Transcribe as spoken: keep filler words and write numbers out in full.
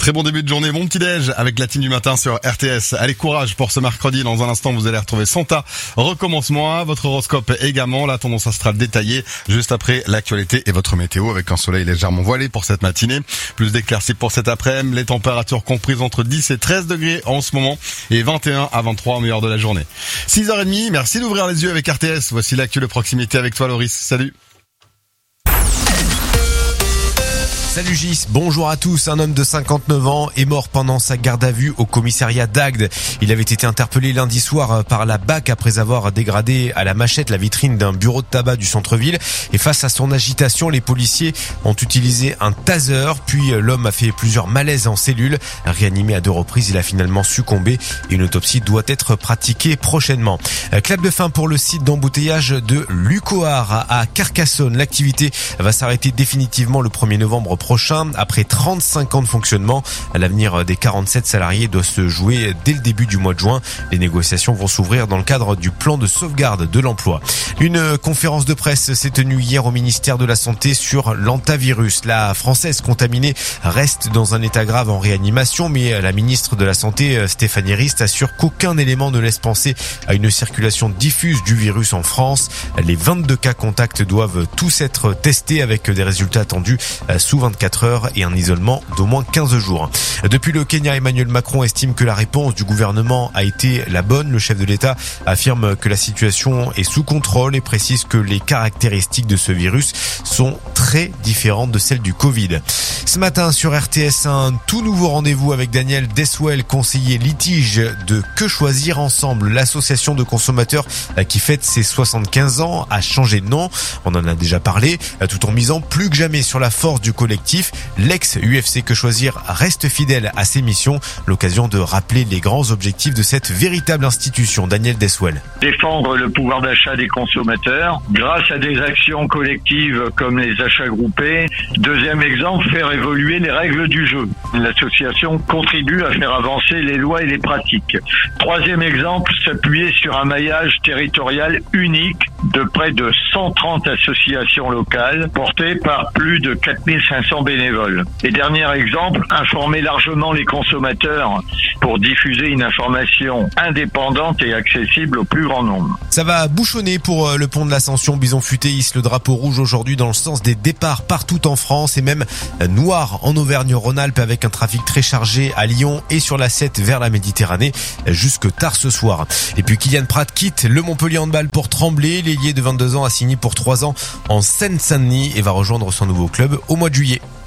Très bon début de journée, bon petit déj avec la team du matin sur R T S. Allez, courage pour ce mercredi. Dans un instant, vous allez retrouver Santa. Recommence-moi, votre horoscope également. La tendance astrale détaillée juste après l'actualité et votre météo avec un soleil légèrement voilé pour cette matinée. Plus d'éclaircies pour cet après-midi. Les températures comprises entre dix et treize degrés en ce moment et vingt et un à vingt-trois au meilleur de la journée. six heures trente, merci d'ouvrir les yeux avec R T S. Voici l'actu de proximité avec toi, Loris. Salut. Salut Gis, bonjour à tous. Un homme de cinquante-neuf ans est mort pendant sa garde à vue au commissariat d'Agde. Il avait été interpellé lundi soir par la B A C après avoir dégradé à la machette la vitrine d'un bureau de tabac du centre-ville. Et face à son agitation, les policiers ont utilisé un taser. Puis l'homme a fait plusieurs malaises en cellule. Réanimé à deux reprises, il a finalement succombé et une autopsie doit être pratiquée prochainement. Clap de fin pour le site d'embouteillage de Lucoar à Carcassonne. L'activité va s'arrêter définitivement le premier novembre prochain. Après trente-cinq ans de fonctionnement, l'avenir des quarante-sept salariés doit se jouer dès le début du mois de juin. Les négociations vont s'ouvrir dans le cadre du plan de sauvegarde de l'emploi. Une conférence de presse s'est tenue hier au ministère de la Santé sur l'hantavirus. La Française contaminée reste dans un état grave en réanimation, mais la ministre de la Santé, Stéphanie Rist, assure qu'aucun élément ne laisse penser à une circulation diffuse du virus en France. Les vingt-deux cas contacts doivent tous être testés avec des résultats attendus sous vingt-quatre heures et un isolement d'au moins quinze jours. Depuis le Kenya, Emmanuel Macron estime que la réponse du gouvernement a été la bonne. Le chef de l'État affirme que la situation est sous contrôle et précise que les caractéristiques de ce virus sont très différentes de celles du Covid. Ce matin sur R T S, un tout nouveau rendez-vous avec Daniel Deswell, conseiller litige de Que Choisir Ensemble. L'association de consommateurs qui fête ses soixante-quinze ans a changé de nom. On en a déjà parlé, tout en misant plus que jamais sur la force du collectif. L'ex-U F C Que Choisir reste fidèle à ses missions. L'occasion de rappeler les grands objectifs de cette véritable institution. Daniel Deswell. Défendre le pouvoir d'achat des consommateurs grâce à des actions collectives comme les achats groupés. Deuxième exemple, faire évoluer les règles du jeu. L'association contribue à faire avancer les lois et les pratiques. Troisième exemple, s'appuyer sur un maillage territorial unique de près de cent trente associations locales portées par plus de quatre mille cinq cents bénévoles. Et dernier exemple, informer largement les consommateurs pour diffuser une information indépendante et accessible au plus grand nombre. Ça va bouchonner pour le pont de l'Ascension. Bison Futé hisse le drapeau rouge aujourd'hui dans le sens des départs partout en France et même noir en Auvergne-Rhône-Alpes avec un trafic très chargé à Lyon et sur la sept vers la Méditerranée jusque tard ce soir. Et puis Kylian Prat quitte le Montpellier Handball pour Tremblay. L'ailier de vingt-deux ans a signé pour trois ans en Seine-Saint-Denis et va rejoindre son nouveau club au mois de juillet.